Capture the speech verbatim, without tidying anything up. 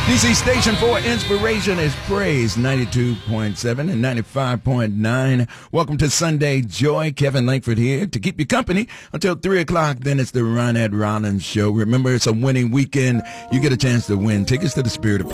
D C station for inspiration is Praise ninety-two point seven and ninety-five point nine. Welcome to Sunday Joy. Kevin Langford here to keep you company until three o'clock. Then it's the Ronette Rollins Show. Remember, it's a winning weekend. You get a chance to win tickets to the Spirit of